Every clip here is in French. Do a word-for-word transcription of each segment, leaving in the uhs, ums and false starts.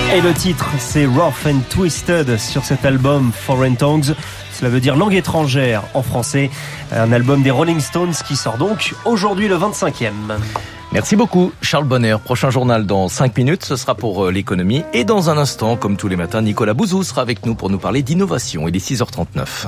Et le titre, c'est Rough and Twisted sur cet album Foreign Tongues. Cela veut dire langue étrangère en français. Un album des Rolling Stones qui sort donc aujourd'hui le vingt-cinquième. Merci beaucoup Charles Bonner. Prochain journal dans cinq minutes, ce sera pour l'économie. Et dans un instant, comme tous les matins, Nicolas Bouzou sera avec nous pour nous parler d'innovation. Il est six heures trente-neuf.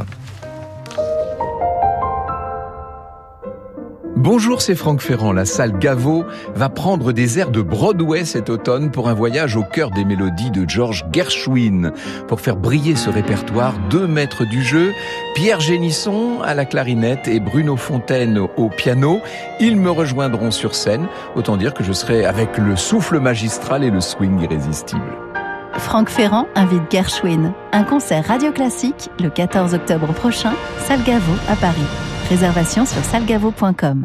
Bonjour, c'est Franck Ferrand. La salle Gaveau va prendre des airs de Broadway cet automne pour un voyage au cœur des mélodies de George Gershwin. Pour faire briller ce répertoire, deux maîtres du jeu, Pierre Génisson à la clarinette et Bruno Fontaine au piano. Ils me rejoindront sur scène. Autant dire que je serai avec le souffle magistral et le swing irrésistible. Franck Ferrand invite Gershwin. Un concert radio classique le quatorze octobre prochain, salle Gaveau à Paris. Réservation sur salgavo point com.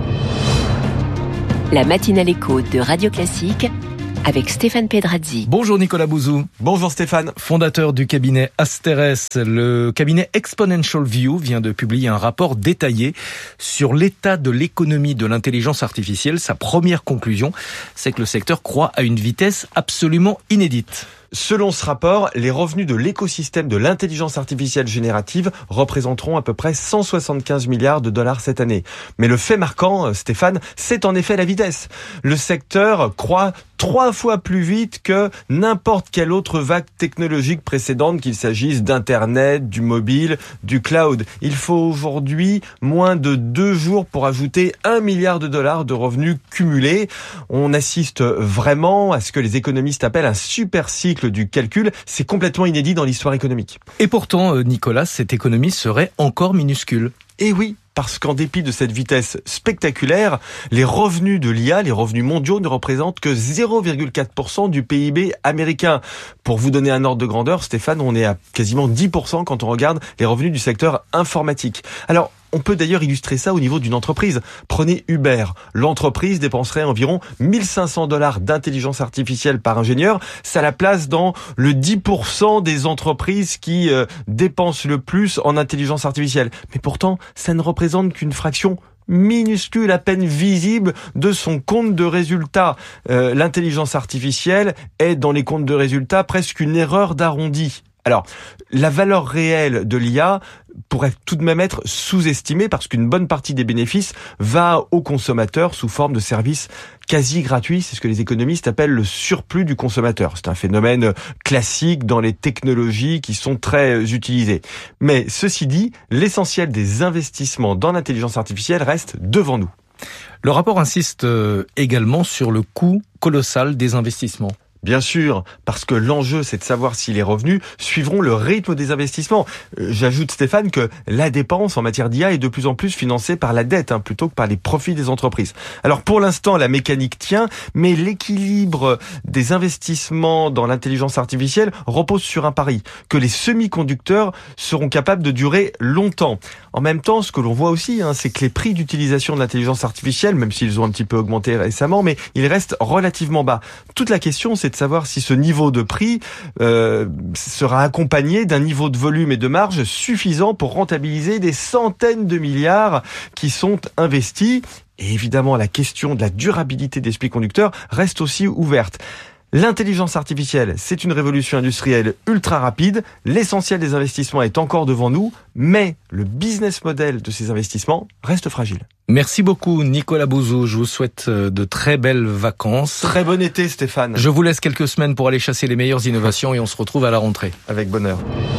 La matinale écho de Radio Classique avec Stéphane Pedrazzi. Bonjour Nicolas Bouzou. Bonjour Stéphane. Fondateur du cabinet Asterès, le cabinet Exponential View vient de publier un rapport détaillé sur l'état de l'économie de l'intelligence artificielle. Sa première conclusion, c'est que le secteur croît à une vitesse absolument inédite. Selon ce rapport, les revenus de l'écosystème de l'intelligence artificielle générative représenteront à peu près cent soixante-quinze milliards de dollars cette année. Mais le fait marquant, Stéphane, c'est en effet la vitesse. Le secteur croît trois fois plus vite que n'importe quelle autre vague technologique précédente, qu'il s'agisse d'Internet, du mobile, du cloud. Il faut aujourd'hui moins de deux jours pour ajouter un milliard de dollars de revenus cumulés. On assiste vraiment à ce que les économistes appellent un super cycle du calcul. C'est complètement inédit dans l'histoire économique. Et pourtant, Nicolas, cette économie serait encore minuscule. Eh oui, parce qu'en dépit de cette vitesse spectaculaire, les revenus de l'I A, les revenus mondiaux, ne représentent que zéro virgule quatre pour cent du P I B américain. Pour vous donner un ordre de grandeur, Stéphane, on est à quasiment dix pour cent quand on regarde les revenus du secteur informatique. Alors, on peut d'ailleurs illustrer ça au niveau d'une entreprise. Prenez Uber. L'entreprise dépenserait environ mille cinq cents dollars d'intelligence artificielle par ingénieur. Ça la place dans le dix pour cent des entreprises qui euh, dépensent le plus en intelligence artificielle. Mais pourtant, ça ne représente qu'une fraction minuscule, à peine visible, de son compte de résultats. Euh, l'intelligence artificielle est dans les comptes de résultats presque une erreur d'arrondi. Alors, la valeur réelle de l'I A pourrait tout de même être sous-estimée parce qu'une bonne partie des bénéfices va aux consommateurs sous forme de services quasi gratuits. C'est ce que les économistes appellent le surplus du consommateur. C'est un phénomène classique dans les technologies qui sont très utilisées. Mais ceci dit, l'essentiel des investissements dans l'intelligence artificielle reste devant nous. Le rapport insiste également sur le coût colossal des investissements. Bien sûr, parce que l'enjeu, c'est de savoir si les revenus suivront le rythme des investissements. J'ajoute, Stéphane, que la dépense en matière d'I A est de plus en plus financée par la dette, hein, plutôt que par les profits des entreprises. Alors pour l'instant, la mécanique tient, mais l'équilibre des investissements dans l'intelligence artificielle repose sur un pari, que les semi-conducteurs seront capables de durer longtemps. En même temps, ce que l'on voit aussi, hein, c'est que les prix d'utilisation de l'intelligence artificielle, même s'ils ont un petit peu augmenté récemment, mais ils restent relativement bas. Toute la question, c'est de savoir si ce niveau de prix euh, sera accompagné d'un niveau de volume et de marge suffisant pour rentabiliser des centaines de milliards qui sont investis. Et évidemment, la question de la durabilité des semi-conducteurs reste aussi ouverte. L'intelligence artificielle, c'est une révolution industrielle ultra rapide. L'essentiel des investissements est encore devant nous, mais le business model de ces investissements reste fragile. Merci beaucoup Nicolas Bouzou, je vous souhaite de très belles vacances. Très bon été Stéphane. Je vous laisse quelques semaines pour aller chasser les meilleures innovations et on se retrouve à la rentrée. Avec bonheur.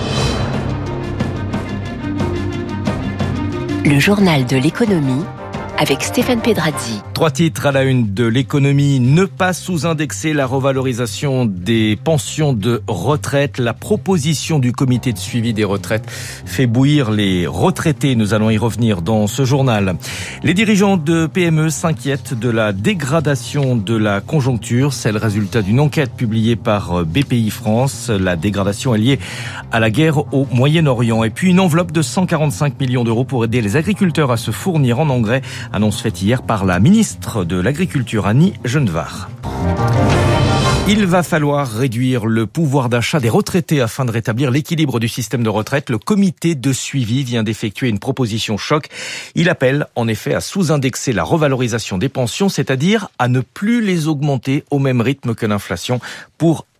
Le journal de l'économie avec Stéphane Pedrazzi. Trois titres à la une de l'économie. Ne pas sous-indexer la revalorisation des pensions de retraite. La proposition du comité de suivi des retraites fait bouillir les retraités. Nous allons y revenir dans ce journal. Les dirigeants de P M E s'inquiètent de la dégradation de la conjoncture. C'est le résultat d'une enquête publiée par B P I France. La dégradation est liée à la guerre au Moyen-Orient. Et puis une enveloppe de cent quarante-cinq millions d'euros pour aider les agriculteurs à se fournir en engrais. Annonce faite hier par la ministre de l'Agriculture, Annie Genevard. Il va falloir réduire le pouvoir d'achat des retraités afin de rétablir l'équilibre du système de retraite. Le comité de suivi vient d'effectuer une proposition choc. Il appelle en effet à sous-indexer la revalorisation des pensions, c'est-à-dire à ne plus les augmenter au même rythme que l'inflation pour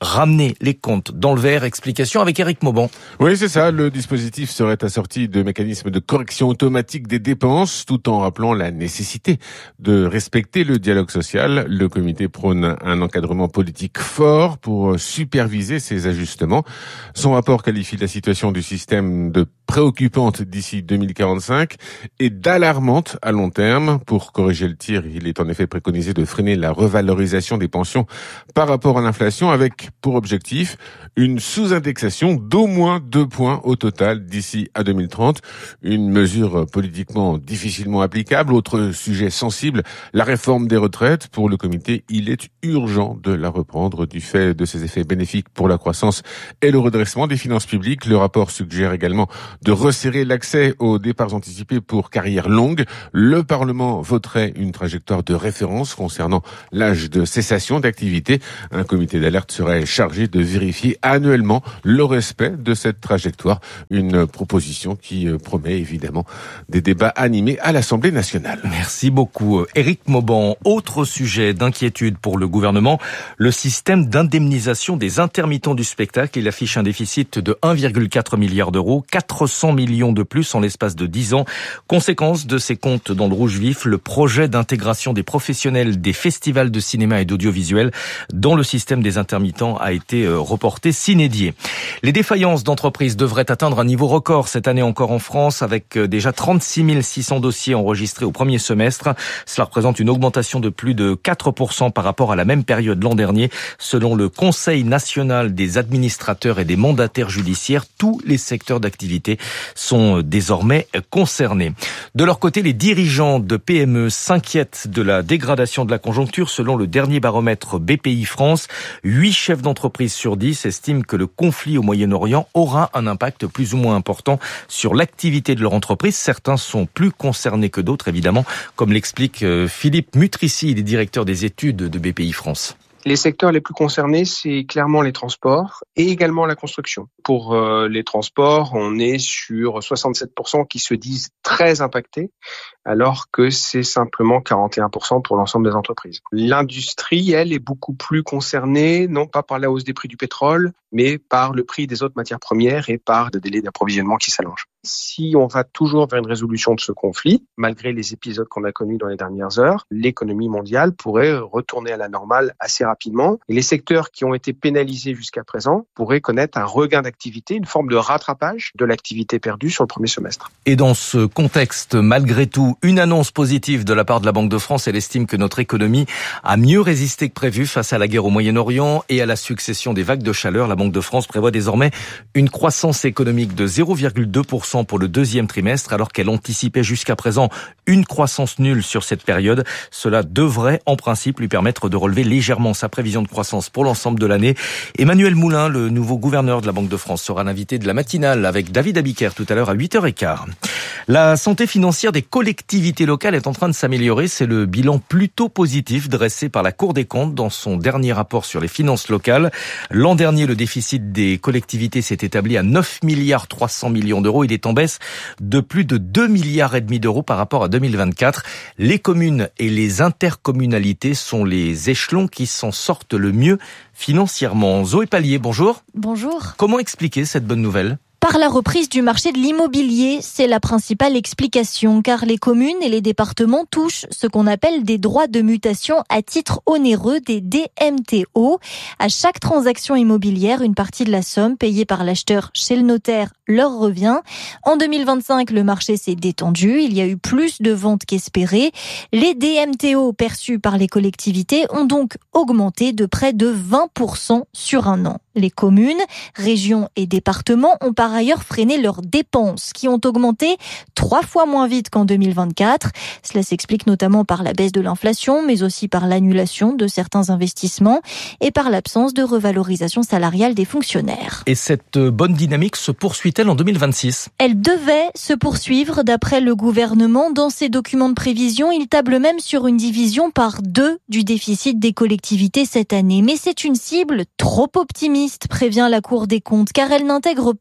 ramener les comptes dans le vert. Explication avec Éric Mauban. Oui, c'est ça. Le dispositif serait assorti de mécanismes de correction automatique des dépenses, tout en rappelant la nécessité de respecter le dialogue social. Le comité prône un encadrement politique fort pour superviser ces ajustements. Son rapport qualifie la situation du système de préoccupante d'ici deux mille quarante-cinq et d'alarmante à long terme. Pour corriger le tir, il est en effet préconisé de freiner la revalorisation des pensions par rapport à l'inflation avec pour objectif une sous-indexation d'au moins deux points au total d'ici à deux mille trente. Une mesure politiquement difficilement applicable. Autre sujet sensible, la réforme des retraites. Pour le comité, il est urgent de la reprendre du fait de ses effets bénéfiques pour la croissance et le redressement des finances publiques. Le rapport suggère également de resserrer l'accès aux départs anticipés pour carrière longue. Le Parlement voterait une trajectoire de référence concernant l'âge de cessation d'activité. Un comité d'alerte serait chargé de vérifier annuellement le respect de cette trajectoire. Une proposition qui promet évidemment des débats animés à l'Assemblée nationale. Merci beaucoup Éric Mauban. Autre sujet d'inquiétude pour le gouvernement, le système d'indemnisation des intermittents du spectacle. Il affiche un déficit de un virgule quatre milliard d'euros, quatre cents millions de plus en l'espace de dix ans. Conséquence de ces comptes dans le rouge vif, le projet d'intégration des professionnels des festivals de cinéma et d'audiovisuel dans le système des intermittents a été reporté sine die. Les défaillances d'entreprises devraient atteindre un niveau record cette année encore en France, avec déjà trente-six mille six cents dossiers enregistrés au premier semestre. Cela représente une augmentation de plus de quatre pour cent par rapport à la même période l'an dernier. Selon le Conseil national des administrateurs et des mandataires judiciaires, tous les secteurs d'activité sont désormais concernés. De leur côté, les dirigeants de P M E s'inquiètent de la dégradation de la conjoncture. Selon le dernier baromètre B P I France, huit chefs d'entreprise sur dix estiment que le conflit au Moyen-Orient aura un impact plus ou moins important sur l'activité de leur entreprise. Certains sont plus concernés que d'autres, évidemment, comme l'explique Philippe Mutrici, il est directeur des études de B P I France. Les secteurs les plus concernés, c'est clairement les transports et également la construction. Pour euh, les transports, on est sur soixante-sept pour cent qui se disent très impactés, alors que c'est simplement quarante et un pour cent pour l'ensemble des entreprises. L'industrie, elle, est beaucoup plus concernée, non pas par la hausse des prix du pétrole, mais par le prix des autres matières premières et par le délai d'approvisionnement qui s'allonge. Si on va toujours vers une résolution de ce conflit, malgré les épisodes qu'on a connus dans les dernières heures, l'économie mondiale pourrait retourner à la normale assez rapidement. Et les secteurs qui ont été pénalisés jusqu'à présent pourraient connaître un regain d'activité, une forme de rattrapage de l'activité perdue sur le premier semestre. Et dans ce contexte, malgré tout, une annonce positive de la part de la Banque de France. Elle estime que notre économie a mieux résisté que prévu face à la guerre au Moyen-Orient et à la succession des vagues de chaleur. La Banque de France prévoit désormais une croissance économique de zéro virgule deux pour cent pour le deuxième trimestre, alors qu'elle anticipait jusqu'à présent une croissance nulle sur cette période. Cela devrait, en principe, lui permettre de relever légèrement sa prévision de croissance pour l'ensemble de l'année. Emmanuel Moulin, le nouveau gouverneur de la Banque de France, sera l'invité de la matinale avec David Abiker tout à l'heure à huit heures quinze. La santé financière des collectivités locales est en train de s'améliorer. C'est le bilan plutôt positif dressé par la Cour des comptes dans son dernier rapport sur les finances locales. L'an dernier, le déficit des collectivités s'est établi à neuf milliards trois cents millions d'euros. Il est en baisse de plus de deux milliards et demi d'euros par rapport à deux mille vingt-quatre. Les communes et les intercommunalités sont les échelons qui s'en sortent le mieux financièrement. Zoé Pallier, bonjour. Bonjour. Comment expliquer cette bonne nouvelle ? Par la reprise du marché de l'immobilier, c'est la principale explication, car les communes et les départements touchent ce qu'on appelle des droits de mutation à titre onéreux, des D M T O. À chaque transaction immobilière, une partie de la somme payée par l'acheteur chez le notaire leur revient. En deux mille vingt-cinq, le marché s'est détendu, il y a eu plus de ventes qu'espéré. Les D M T O perçus par les collectivités ont donc augmenté de près de vingt pour cent sur un an. Les communes, régions et départements ont par ailleurs freiné leurs dépenses, qui ont augmenté trois fois moins vite qu'en deux mille vingt-quatre. Cela s'explique notamment par la baisse de l'inflation, mais aussi par l'annulation de certains investissements et par l'absence de revalorisation salariale des fonctionnaires. Et cette bonne dynamique se poursuit-elle en deux mille vingt-six ? Elle devait se poursuivre d'après le gouvernement. Dans ses documents de prévision, il table même sur une division par deux du déficit des collectivités cette année. Mais c'est une cible trop optimiste, prévient la Cour des comptes, car elle n'intègre pas les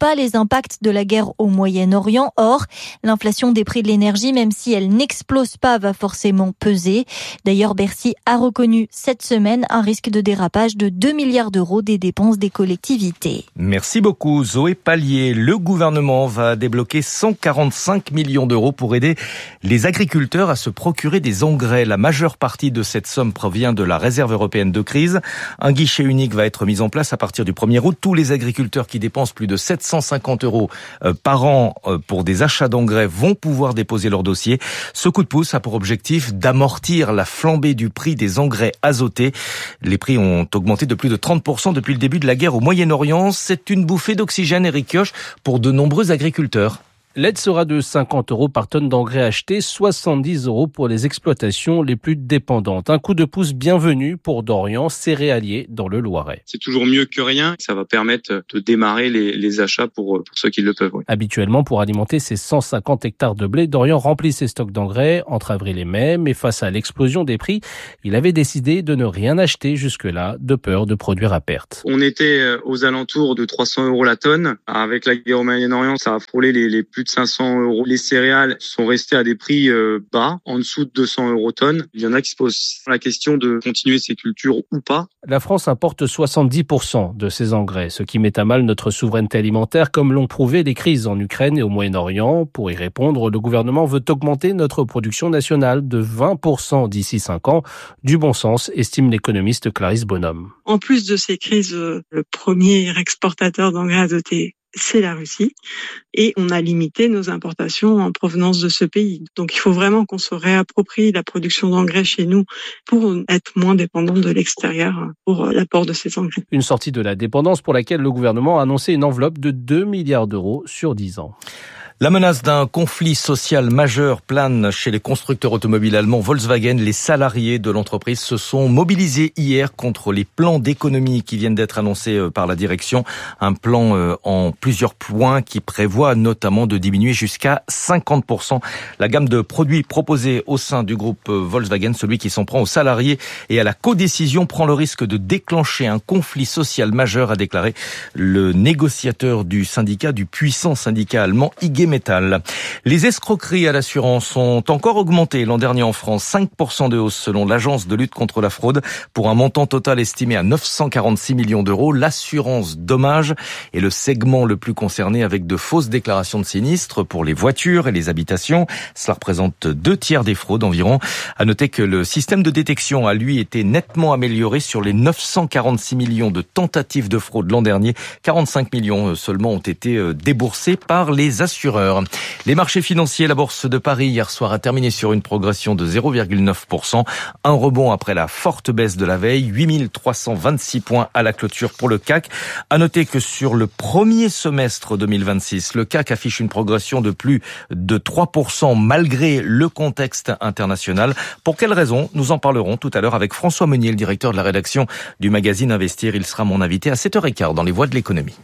l'impact de la guerre au Moyen-Orient. Or, l'inflation des prix de l'énergie, même si elle n'explose pas, va forcément peser. D'ailleurs, Bercy a reconnu cette semaine un risque de dérapage de deux milliards d'euros des dépenses des collectivités. Merci beaucoup Zoé Pallier. Le gouvernement va débloquer cent quarante-cinq millions d'euros pour aider les agriculteurs à se procurer des engrais. La majeure partie de cette somme provient de la réserve européenne de crise. Un guichet unique va être mis en place à partir du premier août. Tous les agriculteurs qui dépensent plus de sept cent cinquante euros par an pour des achats d'engrais vont pouvoir déposer leur dossier. Ce coup de pouce a pour objectif d'amortir la flambée du prix des engrais azotés. Les prix ont augmenté de plus de trente pour cent depuis le début de la guerre au Moyen-Orient. C'est une bouffée d'oxygène, Eric Kioch, pour de nombreux agriculteurs. L'aide sera de cinquante euros par tonne d'engrais acheté, soixante-dix euros pour les exploitations les plus dépendantes. Un coup de pouce bienvenu pour Dorian, céréalier dans le Loiret. C'est toujours mieux que rien. Ça va permettre de démarrer les, les achats pour, pour ceux qui le peuvent. Oui. Habituellement, pour alimenter ses cent cinquante hectares de blé, Dorian remplit ses stocks d'engrais entre avril et mai. Mais face à l'explosion des prix, il avait décidé de ne rien acheter jusque-là, de peur de produire à perte. On était aux alentours de trois cents euros la tonne. Avec la guerre au Moyen-Orient, ça a frôlé les, les plus de cinq cents euros. Les céréales sont restées à des prix euh, bas, en dessous de deux cents euros tonne. Il y en a qui se posent la question de continuer ces cultures ou pas. La France importe soixante-dix pour cent de ses engrais, ce qui met à mal notre souveraineté alimentaire, comme l'ont prouvé les crises en Ukraine et au Moyen-Orient. Pour y répondre, le gouvernement veut augmenter notre production nationale de vingt pour cent d'ici cinq ans. Du bon sens, estime l'économiste Clarisse Bonhomme. En plus de ces crises, le premier exportateur d'engrais azotés, c'est la Russie. Et on a limité nos importations en provenance de ce pays. Donc il faut vraiment qu'on se réapproprie la production d'engrais chez nous pour être moins dépendant de l'extérieur pour l'apport de ces engrais. Une sortie de la dépendance pour laquelle le gouvernement a annoncé une enveloppe de deux milliards d'euros sur dix ans. La menace d'un conflit social majeur plane chez les constructeurs automobiles allemands Volkswagen. Les salariés de l'entreprise se sont mobilisés hier contre les plans d'économie qui viennent d'être annoncés par la direction. Un plan en plusieurs points qui prévoit notamment de diminuer jusqu'à cinquante pour cent la gamme de produits proposés au sein du groupe Volkswagen. Celui qui s'en prend aux salariés et à la codécision prend le risque de déclencher un conflit social majeur, a déclaré le négociateur du syndicat, du puissant syndicat allemand I G Metall. Les escroqueries à l'assurance ont encore augmenté l'an dernier en France, cinq pour cent de hausse selon l'agence de lutte contre la fraude, pour un montant total estimé à neuf cent quarante-six millions d'euros. L'assurance dommage est le segment le plus concerné, avec de fausses déclarations de sinistres pour les voitures et les habitations. Cela représente deux tiers des fraudes environ. À noter que le système de détection a lui été nettement amélioré. Sur les neuf cent quarante-six millions de tentatives de fraude l'an dernier, quarante-cinq millions seulement ont été déboursés par les assureurs. Les marchés financiers, la bourse de Paris hier soir a terminé sur une progression de zéro virgule neuf pour cent. Un rebond après la forte baisse de la veille, huit mille trois cent vingt-six points à la clôture pour le C A C. À noter que sur le premier semestre deux mille vingt-six, le C A C affiche une progression de plus de trois pour cent malgré le contexte international. Pour quelles raisons? Nous en parlerons tout à l'heure avec François Meunier, le directeur de la rédaction du magazine Investir. Il sera mon invité à sept heures quinze dans les Voix de l'économie.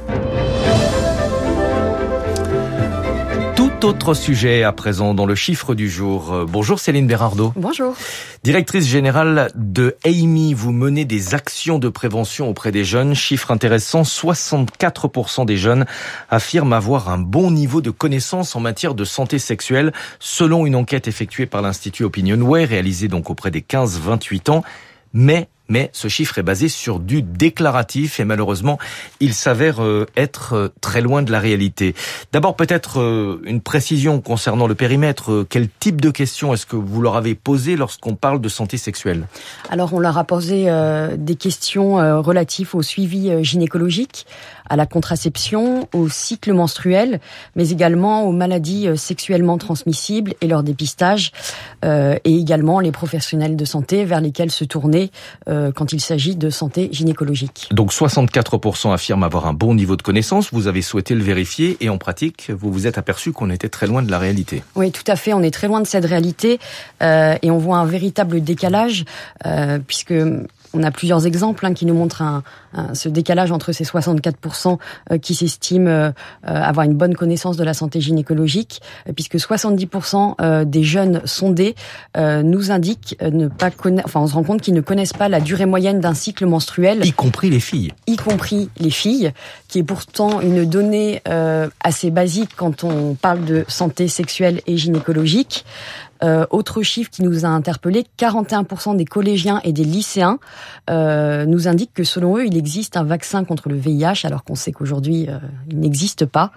Tout autre sujet à présent dans le chiffre du jour. Bonjour Céline Berardo. Bonjour. Directrice générale de A I M I, vous menez des actions de prévention auprès des jeunes. Chiffre intéressant, soixante-quatre pour cent des jeunes affirment avoir un bon niveau de connaissance en matière de santé sexuelle, selon une enquête effectuée par l'Institut Opinionway, réalisée donc auprès des quinze vingt-huit ans. Mais Mais ce chiffre est basé sur du déclaratif et malheureusement, il s'avère être très loin de la réalité. D'abord, peut-être une précision concernant le périmètre. Quel type de questions est-ce que vous leur avez posé lorsqu'on parle de santé sexuelle? Alors, on leur a posé euh, des questions euh, relatives au suivi euh, gynécologique, à la contraception, au cycle menstruel, mais également aux maladies euh, sexuellement transmissibles et leur dépistage, euh, et également les professionnels de santé vers lesquels se tourner euh, quand il s'agit de santé gynécologique. Donc soixante-quatre pour cent affirment avoir un bon niveau de connaissance. Vous avez souhaité le vérifier et en pratique, vous vous êtes aperçu qu'on était très loin de la réalité. Oui, tout à fait. On est très loin de cette réalité euh, et on voit un véritable décalage euh, puisque On a plusieurs exemples hein, qui nous montrent un, un, ce décalage entre ces soixante-quatre pour cent euh, qui s'estiment euh, avoir une bonne connaissance de la santé gynécologique, euh, puisque soixante-dix pour cent euh, des jeunes sondés euh, nous indiquent euh, ne pas connaître, enfin on se rend compte qu'ils ne connaissent pas la durée moyenne d'un cycle menstruel. Y compris les filles. Y compris les filles, qui est pourtant une donnée euh, assez basique quand on parle de santé sexuelle et gynécologique. Euh, autre chiffre qui nous a interpellés, quarante et un pour cent des collégiens et des lycéens euh, nous indiquent que selon eux, il existe un vaccin contre le V I H, alors qu'on sait qu'aujourd'hui, euh, il n'existe pas.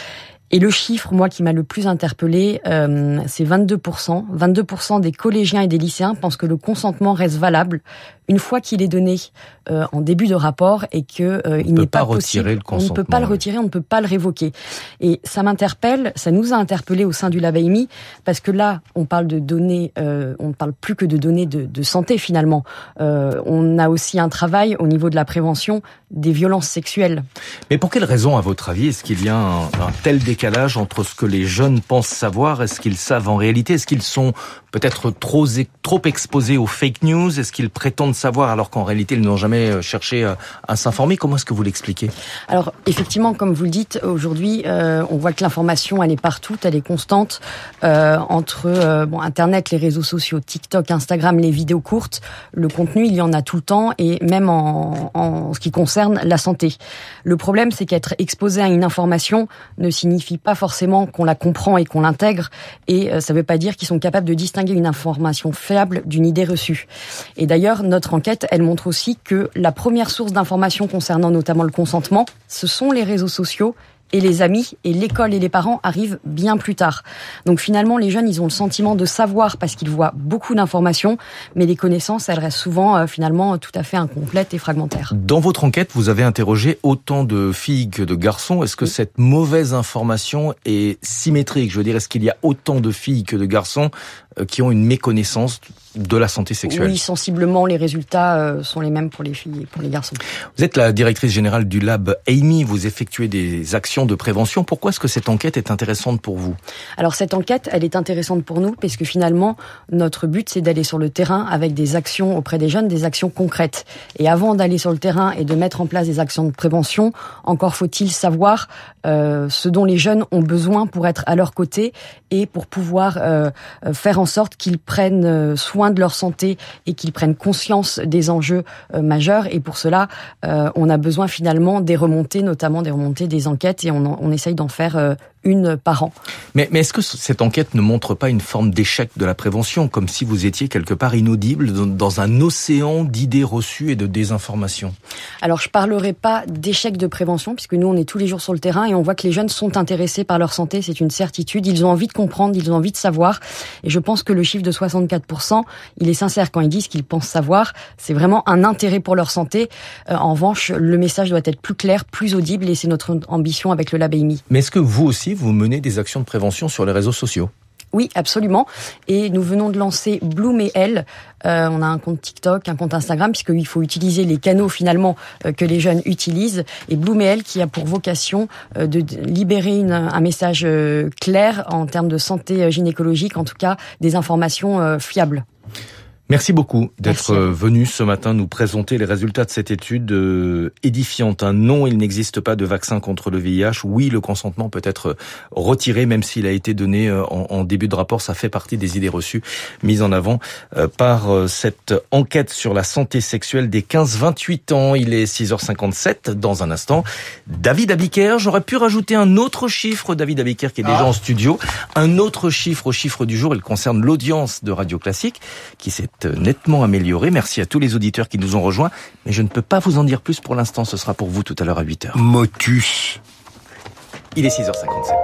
Et le chiffre, moi, qui m'a le plus interpellé, euh, c'est vingt-deux pour cent. vingt-deux pour cent des collégiens et des lycéens pensent que le consentement reste valable une fois qu'il est donné euh, en début de rapport et que euh, il n'est pas possible. On ne peut pas le retirer, on ne peut pas le révoquer. Et ça m'interpelle, ça nous a interpellés au sein du Lab A M I, parce que là, on parle de données, euh, on ne parle plus que de données de, de santé finalement. Euh, on a aussi un travail au niveau de la prévention des violences sexuelles. Mais pour quelle raison, à votre avis, est-ce qu'il y a un, un tel décalage entre ce que les jeunes pensent savoir et ce qu'ils savent en réalité? Est-ce qu'ils sont peut-être trop, trop exposés aux fake news? Est-ce qu'ils prétendent savoir alors qu'en réalité ils n'ont jamais cherché à s'informer? Comment est-ce que vous l'expliquez? Alors effectivement, comme vous le dites, aujourd'hui euh, on voit que l'information elle est partout, elle est constante euh, entre euh, bon, Internet, les réseaux sociaux, TikTok, Instagram, les vidéos courtes, le contenu il y en a tout le temps et même en, en ce qui concerne la santé. Le problème c'est qu'être exposé à une information ne signifie pas forcément qu'on la comprend et qu'on l'intègre et euh, ça ne veut pas dire qu'ils sont capables de distinguer une information fiable d'une idée reçue. Et d'ailleurs notre enquête, elle montre aussi que la première source d'information concernant notamment le consentement, ce sont les réseaux sociaux et les amis, et l'école et les parents arrivent bien plus tard. Donc finalement, les jeunes, ils ont le sentiment de savoir parce qu'ils voient beaucoup d'informations, mais les connaissances, elles restent souvent euh, finalement tout à fait incomplètes et fragmentaires. Dans votre enquête, vous avez interrogé autant de filles que de garçons. Est-ce que oui. cette mauvaise information est symétrique? Je veux dire, est-ce qu'il y a autant de filles que de garçons euh, qui ont une méconnaissance de la santé sexuelle? Oui, sensiblement, les résultats euh, sont les mêmes pour les filles et pour les garçons. Vous êtes la directrice générale du Lab A M I, vous effectuez des actions de prévention. Pourquoi est-ce que cette enquête est intéressante pour vous? Alors cette enquête, elle est intéressante pour nous parce que finalement, notre but, c'est d'aller sur le terrain avec des actions auprès des jeunes, des actions concrètes. Et avant d'aller sur le terrain et de mettre en place des actions de prévention, encore faut-il savoir euh, ce dont les jeunes ont besoin pour être à leur côté et pour pouvoir euh, faire en sorte qu'ils prennent soin de leur santé et qu'ils prennent conscience des enjeux euh, majeurs. Et pour cela, euh, on a besoin finalement des remontées, notamment des remontées des enquêtes, et on, en, on essaye d'en faire euh, une par an. Mais, mais est-ce que cette enquête ne montre pas une forme d'échec de la prévention, comme si vous étiez quelque part inaudible dans, dans un océan d'idées reçues et de désinformation? Alors je parlerai pas d'échec de prévention, puisque nous on est tous les jours sur le terrain et on voit que les jeunes sont intéressés par leur santé, c'est une certitude. Ils ont envie de comprendre, ils ont envie de savoir, et je pense que le chiffre de soixante-quatre pour cent, il est sincère quand ils disent qu'ils pensent savoir. C'est vraiment un intérêt pour leur santé. Euh, en revanche, le message doit être plus clair, plus audible, et c'est notre ambition avec le Lab A M I. Mais est-ce que vous aussi, vous menez des actions de prévention sur les réseaux sociaux? Oui, absolument. Et nous venons de lancer Bloom et Elle. Euh, on a un compte TikTok, un compte Instagram, puisqu'il faut utiliser les canaux finalement euh, que les jeunes utilisent. Et Bloom et Elle qui a pour vocation euh, de libérer une, un message euh, clair en termes de santé euh, gynécologique, en tout cas des informations euh, fiables. Merci beaucoup d'être venu ce matin nous présenter les résultats de cette étude euh, édifiante. Un non, il n'existe pas de vaccin contre le V I H. Oui, le consentement peut être retiré, même s'il a été donné en, en début de rapport. Ça fait partie des idées reçues mises en avant euh, par euh, cette enquête sur la santé sexuelle des quinze vingt-huit ans. Il est six heures cinquante-sept. Dans un instant, David Abiker. J'aurais pu rajouter un autre chiffre, David Abiker, qui est déjà ah. en studio. Un autre chiffre au chiffre du jour. Il concerne l'audience de Radio Classique, qui s'est nettement amélioré. Merci à tous les auditeurs qui nous ont rejoints. Mais je ne peux pas vous en dire plus pour l'instant. Ce sera pour vous tout à l'heure à huit heures. Motus. Il est six heures cinquante-sept.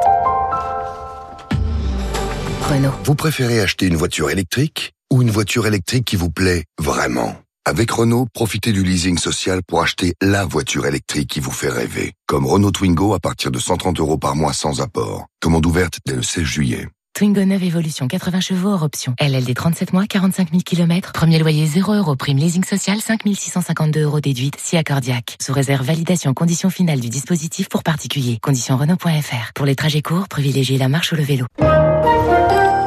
Renault. Vous préférez acheter une voiture électrique ou une voiture électrique qui vous plaît vraiment? Avec Renault, profitez du leasing social pour acheter la voiture électrique qui vous fait rêver. Comme Renault Twingo à partir de cent trente euros par mois sans apport. Commande ouverte dès le seize juillet. Twingo neuve Evolution, quatre-vingts chevaux hors option. L L D trente-sept mois, quarante-cinq mille kilomètres. Premier loyer zéro euros. Prime leasing social cinq mille six cent cinquante-deux euros déduite. Si accordiaque. Sous réserve validation conditions finales du dispositif pour particuliers. Conditions Renault point F R. Pour les trajets courts, privilégiez la marche ou le vélo.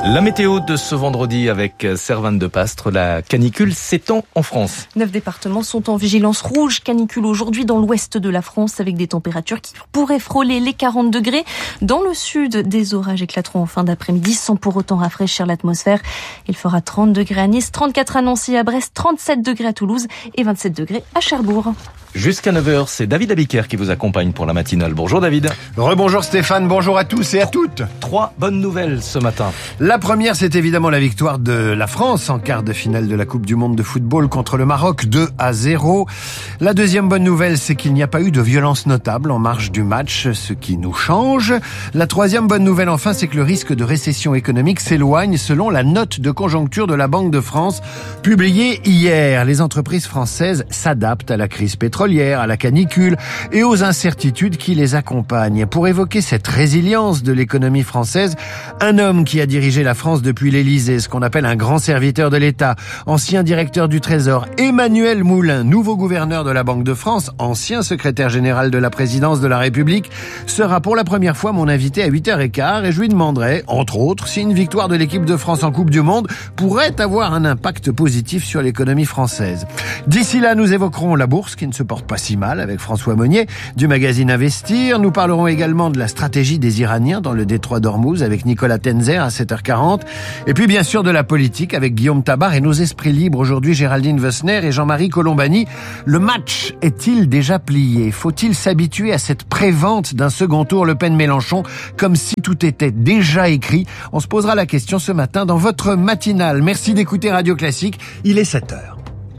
La météo de ce vendredi avec Servane de Pastre, la canicule s'étend en France. Neuf départements sont en vigilance rouge canicule aujourd'hui dans l'ouest de la France avec des températures qui pourraient frôler les quarante degrés. Dans le sud, des orages éclateront en fin d'après-midi sans pour autant rafraîchir l'atmosphère. Il fera trente degrés à Nice, trente-quatre à Nancy et à Brest, trente-sept degrés à Toulouse et vingt-sept degrés à Cherbourg. Jusqu'à neuf heures, c'est David Abiker qui vous accompagne pour la matinale. Bonjour David. Rebonjour Stéphane, bonjour à tous et à toutes. Trois bonnes nouvelles ce matin. La première, c'est évidemment la victoire de la France en quart de finale de la Coupe du Monde de football contre le Maroc, deux à zéro. La deuxième bonne nouvelle, c'est qu'il n'y a pas eu de violence notable en marge du match, ce qui nous change. La troisième bonne nouvelle, enfin, c'est que le risque de récession économique s'éloigne selon la note de conjoncture de la Banque de France publiée hier. Les entreprises françaises s'adaptent à la crise pétrolière, à la canicule et aux incertitudes qui les accompagnent. Pour évoquer cette résilience de l'économie française, un homme qui a dirigé la France depuis l'Élysée, ce qu'on appelle un grand serviteur de l'État, ancien directeur du Trésor, Emmanuel Moulin, nouveau gouverneur de la Banque de France, ancien secrétaire général de la présidence de la République, sera pour la première fois mon invité à huit heures quinze et je lui demanderai, entre autres, si une victoire de l'équipe de France en Coupe du Monde pourrait avoir un impact positif sur l'économie française. D'ici là, nous évoquerons la bourse qui ne se porte pas si mal avec François Monnier du magazine Investir. Nous parlerons également de la stratégie des Iraniens dans le détroit d'Ormuz avec Nicolas Tenzer à sept heures quarante. Et puis bien sûr de la politique avec Guillaume Tabar et nos esprits libres aujourd'hui Géraldine Wessner et Jean-Marie Colombani. Le match est-il déjà plié? Faut-il s'habituer à cette prévente d'un second tour Le Pen-Mélenchon comme si tout était déjà écrit? On se posera la question ce matin dans votre matinale. Merci d'écouter Radio Classique. Il est sept heures.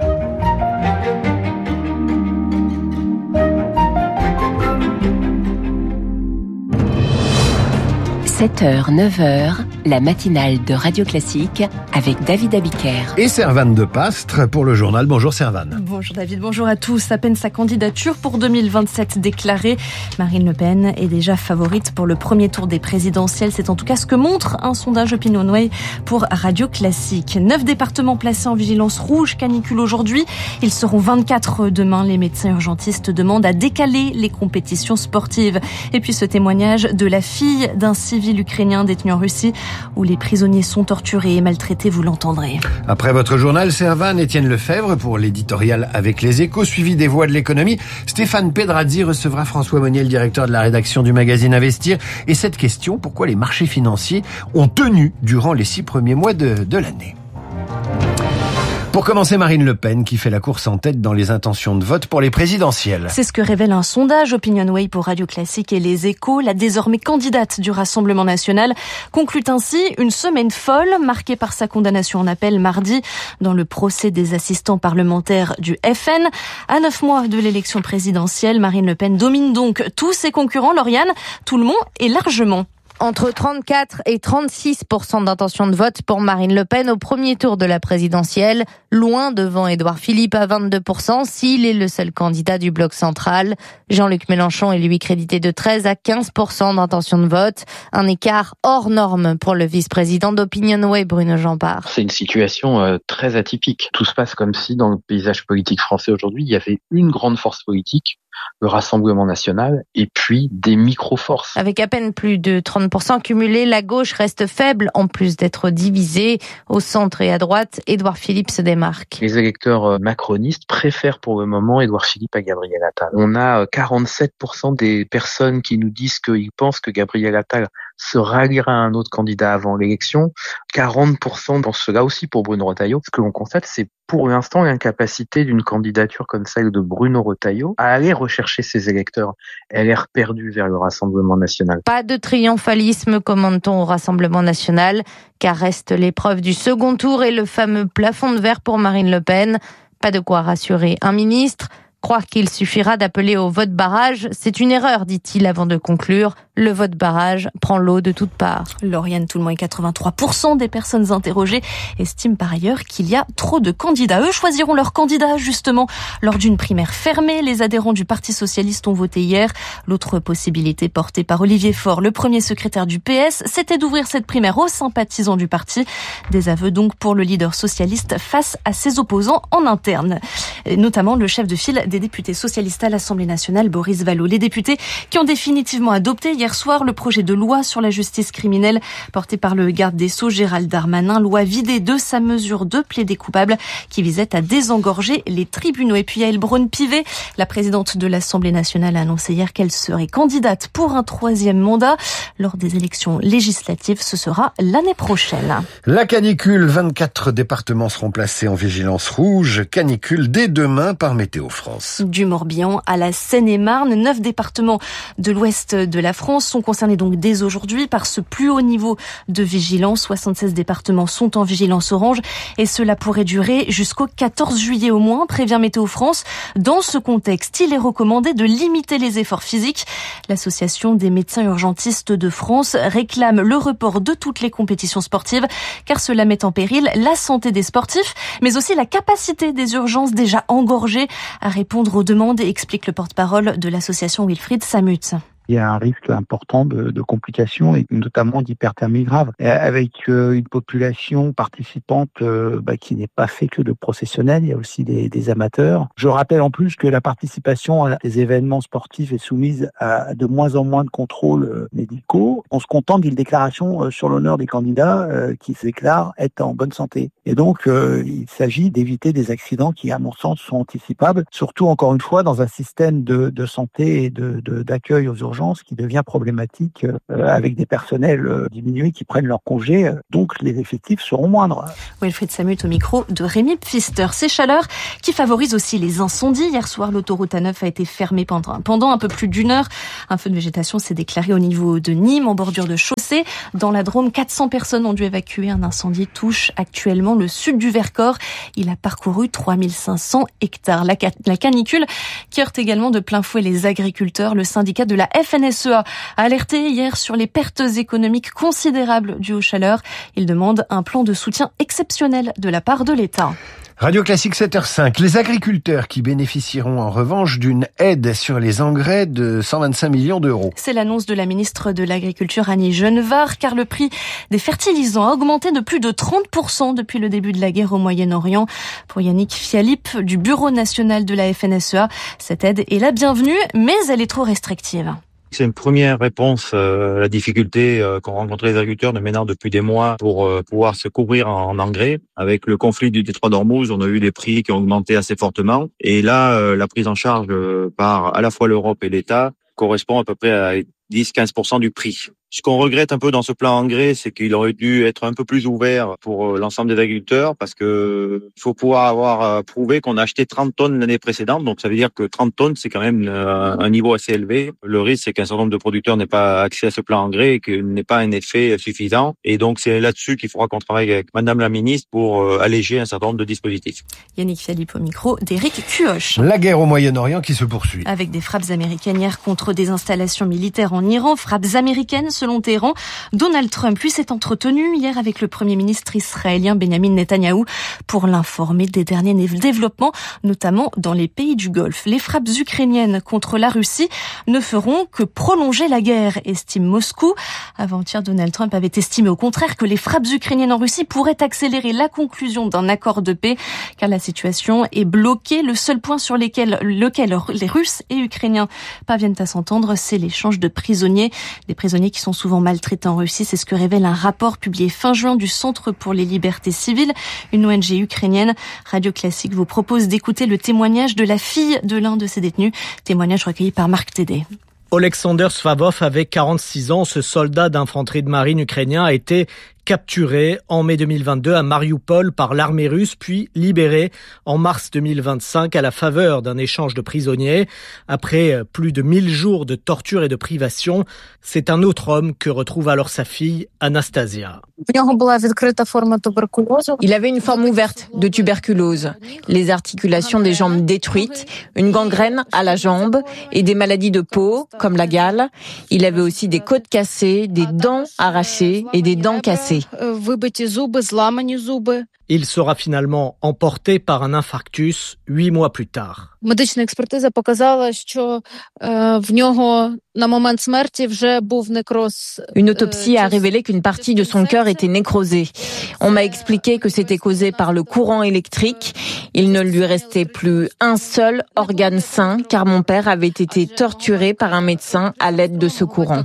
sept heures, neuf heures, la matinale de Radio Classique avec David Abiker. Et Servane de Pastre pour le journal. Bonjour Servane. Bonjour David, bonjour à tous. À peine sa candidature pour deux mille vingt-sept déclarée, Marine Le Pen est déjà favorite pour le premier tour des présidentielles. C'est en tout cas ce que montre un sondage OpinionWay pour Radio Classique. Neuf départements placés en vigilance rouge canicule aujourd'hui. Ils seront vingt-quatre demain. Les médecins urgentistes demandent à décaler les compétitions sportives. Et puis ce témoignage de la fille d'un civil ukrainien détenu en Russie où les prisonniers sont torturés et maltraités, vous l'entendrez. Après votre journal, Servane, Étienne Lefebvre pour l'éditorial avec les Échos, suivi des Voix de l'économie. Stéphane Pedrazzi recevra François Monnier, le directeur de la rédaction du magazine Investir. Et cette question, pourquoi les marchés financiers ont tenu durant les six premiers mois de, de l'année? Pour commencer, Marine Le Pen qui fait la course en tête dans les intentions de vote pour les présidentielles. C'est ce que révèle un sondage OpinionWay pour Radio Classique et Les Échos. La désormais candidate du Rassemblement national conclut ainsi une semaine folle marquée par sa condamnation en appel mardi dans le procès des assistants parlementaires du F N. À neuf mois de l'élection présidentielle, Marine Le Pen domine donc tous ses concurrents. Lauriane, tout le monde est largement. Entre trente-quatre et trente-six pour cent d'intention de vote pour Marine Le Pen au premier tour de la présidentielle, loin devant Édouard Philippe à vingt-deux pour cent s'il est le seul candidat du bloc central. Jean-Luc Mélenchon est lui crédité de treize à quinze pour cent d'intention de vote, un écart hors norme pour le vice-président d'OpinionWay Bruno Jeanpart. C'est une situation euh, très atypique. Tout se passe comme si dans le paysage politique français aujourd'hui, il y avait une grande force politique, le Rassemblement national, et puis des micro-forces. Avec à peine plus de trente pour cent cumulés, la gauche reste faible, en plus d'être divisée. Au centre et à droite, Édouard Philippe se démarque. Les électeurs macronistes préfèrent pour le moment Édouard Philippe à Gabriel Attal. On a quarante-sept pour cent des personnes qui nous disent qu'ils pensent que Gabriel Attal se ralliera à un autre candidat avant l'élection. quarante pour cent dans cela aussi pour Bruno Retailleau. Ce que l'on constate, c'est pour l'instant l'incapacité d'une candidature comme celle de Bruno Retailleau à aller rechercher ses électeurs. Elle est perdue vers le Rassemblement national. Pas de triomphalisme, commande-t-on au Rassemblement national, car reste l'épreuve du second tour et le fameux plafond de verre pour Marine Le Pen. Pas de quoi rassurer un ministre. Croire qu'il suffira d'appeler au vote barrage, c'est une erreur, dit-il avant de conclure. Le vote barrage prend l'eau de toutes parts. Lauriane Toulmont et quatre-vingt-trois pour cent des personnes interrogées estiment par ailleurs qu'il y a trop de candidats. Eux choisiront leur candidat justement lors d'une primaire fermée. Les adhérents du Parti socialiste ont voté hier. L'autre possibilité portée par Olivier Faure, le premier secrétaire du P S, c'était d'ouvrir cette primaire aux sympathisants du parti. Des aveux donc pour le leader socialiste face à ses opposants en interne. Et notamment le chef de file des des députés socialistes à l'Assemblée nationale, Boris Vallaud. Les députés qui ont définitivement adopté hier soir le projet de loi sur la justice criminelle porté par le garde des Sceaux Gérald Darmanin, loi vidée de sa mesure de plaider coupable qui visait à désengorger les tribunaux. Et puis Yaël Braun-Pivet, la présidente de l'Assemblée nationale, a annoncé hier qu'elle serait candidate pour un troisième mandat lors des élections législatives. Ce sera l'année prochaine. La canicule, vingt-quatre départements seront placés en vigilance rouge. Canicule dès demain par Météo France. Du Morbihan à la Seine-et-Marne, neuf départements de l'ouest de la France sont concernés donc dès aujourd'hui par ce plus haut niveau de vigilance. soixante-seize départements sont en vigilance orange et cela pourrait durer jusqu'au quatorze juillet au moins, prévient Météo France. Dans ce contexte, il est recommandé de limiter les efforts physiques. L'association des médecins urgentistes de France réclame le report de toutes les compétitions sportives car cela met en péril la santé des sportifs, mais aussi la capacité des urgences déjà engorgées à répondre aux demandes, explique le porte-parole de l'association Wilfried Samut. Il y a un risque important de, de complications et notamment d'hyperthermie grave, avec euh, une population participante euh, bah, qui n'est pas fait que de professionnels, il y a aussi des, des amateurs. Je rappelle en plus que la participation à des événements sportifs est soumise à de moins en moins de contrôles euh, médicaux. On se contente d'une déclaration euh, sur l'honneur des candidats euh, qui se déclarent être en bonne santé. Et donc, euh, il s'agit d'éviter des accidents qui, à mon sens, sont anticipables, surtout encore une fois dans un système de, de santé et de, de, d'accueil aux urgences qui devient problématique euh, avec des personnels euh, diminués qui prennent leur congé, euh, donc les effectifs seront moindres. Wilfried Samut au micro de Rémi Pfister. Ces chaleurs qui favorisent aussi les incendies. Hier soir, l'autoroute A neuf a été fermée pendant, pendant un peu plus d'une heure. Un feu de végétation s'est déclaré au niveau de Nîmes, en bordure de chaussée. Dans la Drôme, quatre cents personnes ont dû évacuer. Un incendie touche actuellement le sud du Vercors. Il a parcouru trois mille cinq cents hectares. La, la canicule qui heurte également de plein fouet les agriculteurs. Le syndicat de la F N S E A a alerté hier sur les pertes économiques considérables dues aux chaleurs. Il demande un plan de soutien exceptionnel de la part de l'État. Radio Classique sept heures cinq. Les agriculteurs qui bénéficieront en revanche d'une aide sur les engrais de cent vingt-cinq millions d'euros. C'est l'annonce de la ministre de l'Agriculture Annie Genevard, car le prix des fertilisants a augmenté de plus de trente pour cent depuis le début de la guerre au Moyen-Orient. Pour Yannick Fialip du Bureau national de la F N S E A, cette aide est la bienvenue, mais elle est trop restrictive. C'est une première réponse à la difficulté qu'ont rencontré les agriculteurs de maintenant depuis des mois pour pouvoir se couvrir en engrais. Avec le conflit du détroit d'Ormuz, on a eu des prix qui ont augmenté assez fortement. Et là, la prise en charge par à la fois l'Europe et l'État correspond à peu près à dix à quinze pour cent du prix. Ce qu'on regrette un peu dans ce plan engrais, c'est qu'il aurait dû être un peu plus ouvert pour l'ensemble des agriculteurs parce que il faut pouvoir avoir prouvé qu'on a acheté trente tonnes l'année précédente. Donc ça veut dire que trente tonnes, c'est quand même un niveau assez élevé. Le risque, c'est qu'un certain nombre de producteurs n'aient pas accès à ce plan engrais et qu'il n'ait pas un effet suffisant. Et donc c'est là-dessus qu'il faudra qu'on travaille avec Madame la Ministre pour alléger un certain nombre de dispositifs. Yannick Fialip au micro d'Éric Cuoche. La guerre au Moyen-Orient qui se poursuit. Avec des frappes américaines hier contre des installations militaires en Iran, frappes américaines selon Téhéran. Donald Trump, lui, s'est entretenu hier avec le Premier ministre israélien Benjamin Netanyahou pour l'informer des derniers développements, notamment dans les pays du Golfe. Les frappes ukrainiennes contre la Russie ne feront que prolonger la guerre, estime Moscou. Avant-hier, Donald Trump avait estimé au contraire que les frappes ukrainiennes en Russie pourraient accélérer la conclusion d'un accord de paix, car la situation est bloquée. Le seul point sur lequel, lequel les Russes et Ukrainiens parviennent à s'entendre, c'est l'échange de prisonniers. Des prisonniers qui sont souvent maltraités en Russie, c'est ce que révèle un rapport publié fin juin du Centre pour les libertés civiles, une O N G ukrainienne. Radio Classique vous propose d'écouter le témoignage de la fille de l'un de ces détenus, témoignage recueilli par Marc Tédé. Alexander Svavov avait quarante-six ans. Ce soldat d'infanterie de marine ukrainien a été capturé en mai deux mille vingt-deux à Marioupol par l'armée russe, puis libéré en mars deux mille vingt-cinq à la faveur d'un échange de prisonniers. Après plus de mille jours de torture et de privation, c'est un autre homme que retrouve alors sa fille, Anastasia. Il avait une forme ouverte de tuberculose, les articulations des jambes détruites, une gangrène à la jambe et des maladies de peau, comme la gale. Il avait aussi des côtes cassées, des dents arrachées et des dents cassées. Il sera finalement emporté par un infarctus huit mois plus tard. Медична експертиза показала, що в нього на момент смерті вже був некроз. Une autopsie a révélé qu'une partie de son cœur était nécrosée. On m'a expliqué que c'était causé par le courant électrique. Il ne lui restait plus un seul organe sain, car mon père avait été torturé par un médecin à l'aide de ce courant.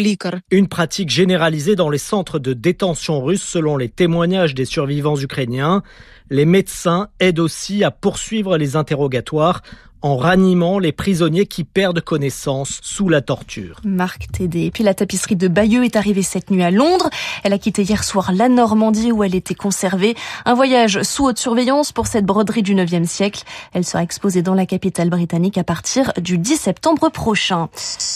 Une pratique généralisée dans les centres de détention russes selon les témoignages des survivants ukrainiens. Les médecins aident aussi à poursuivre les interrogatoires en ranimant les prisonniers qui perdent connaissance sous la torture. Marc Tédé. Et puis la tapisserie de Bayeux est arrivée cette nuit à Londres. Elle a quitté hier soir la Normandie où elle était conservée. Un voyage sous haute surveillance pour cette broderie du neuvième siècle. Elle sera exposée dans la capitale britannique à partir du dix septembre prochain.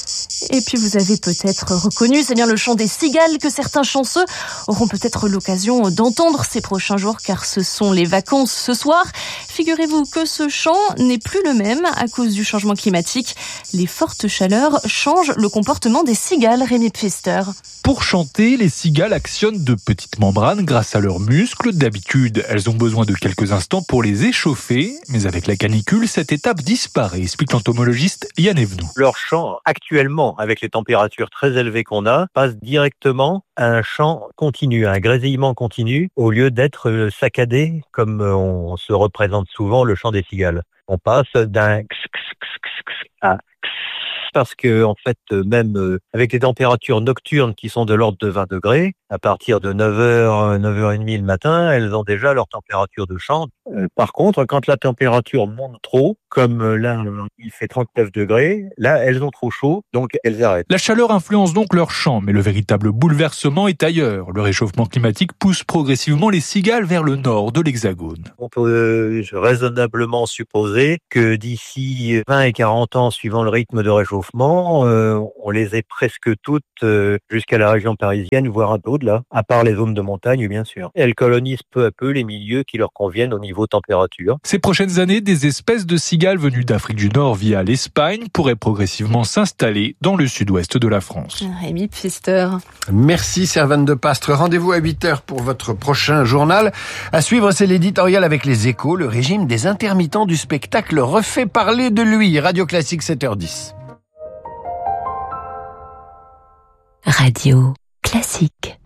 Et puis vous avez peut-être reconnu, c'est bien le chant des cigales que certains chanceux auront peut-être l'occasion d'entendre ces prochains jours car ce sont les vacances ce soir. Figurez-vous que ce chant n'est plus le même à cause du changement climatique. Les fortes chaleurs changent le comportement des cigales, Rémi Pfister. Pour chanter, les cigales actionnent de petites membranes grâce à leurs muscles. D'habitude, elles ont besoin de quelques instants pour les échauffer. Mais avec la canicule, cette étape disparaît, explique l'entomologiste Yann Evenou. Leur chant, actuellement, avec les températures très élevées qu'on a, passe directement à un chant continu, à un grésillement continu, au lieu d'être saccadé, comme on se représente souvent le chant des cigales. On passe d'un x, x, x, x à x, parce que, en fait, même avec les températures nocturnes qui sont de l'ordre de vingt degrés, à partir de neuf heures, neuf heures trente le matin, elles ont déjà leur température de chant. Euh, par contre, quand la température monte trop, comme là, il fait trente-neuf degrés, là, elles ont trop chaud, donc elles arrêtent. La chaleur influence donc leur chant, mais le véritable bouleversement est ailleurs. Le réchauffement climatique pousse progressivement les cigales vers le nord de l'Hexagone. On peut raisonnablement supposer que d'ici vingt et quarante ans, suivant le rythme de réchauffement, euh, on les ait presque toutes euh, jusqu'à la région parisienne, voire un peu au-delà, à part les zones de montagne, bien sûr. Elles colonisent peu à peu les milieux qui leur conviennent au niveau température. Ces prochaines années, des espèces de cigales venues d'Afrique du Nord via l'Espagne pourraient progressivement s'installer dans le sud-ouest de la France. Rémi Pfister. Merci Servane de Pastre. Rendez-vous à huit heures pour votre prochain journal. À suivre, c'est l'éditorial avec les Échos. Le régime des intermittents du spectacle refait parler de lui. Radio Classique, sept heures dix. Radio Classique.